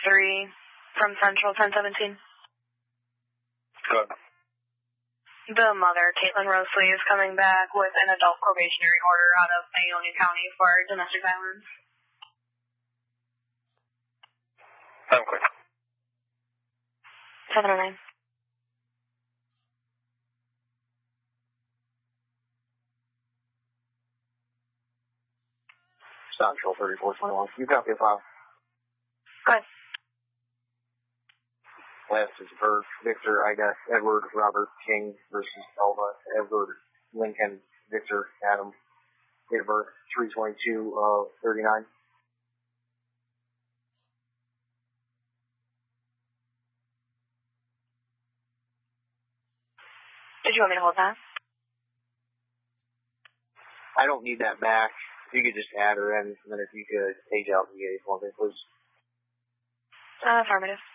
from Central 1017. Good. The mother, Caitlin Rosley, is coming back with an adult probationary order out of Ionia County for domestic violence. I'm quick. 709. Central 3421. You copy a file. Good. Last is for Victor. I got Edward Robert King versus Alva Edward Lincoln Victor Adam. Date of birth 3/22 of 39. Did you want me to hold that? I don't need that back. You could just add her in, and then if you could page out the A for me, please. Affirmative.